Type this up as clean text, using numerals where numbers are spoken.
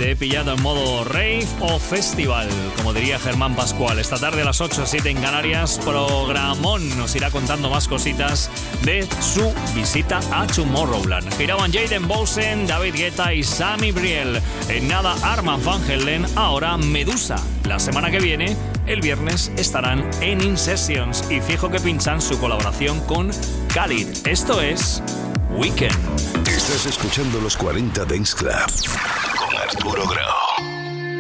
te he pillado en modo rave o festival, como diría Germán Pascual. Esta tarde a las 8:07 en Canarias, programón nos irá contando más cositas de su visita a Tomorrowland. Giraban Jaden Bosen, David Guetta y Sammy Briel. En nada, Armand van Helden, ahora Medusa. La semana que viene, el viernes, estarán en In Sessions y fijo que pinchan su colaboración con Khalid. Esto es Weekend. Estás escuchando los 40 Dance Club con Arturo Grau.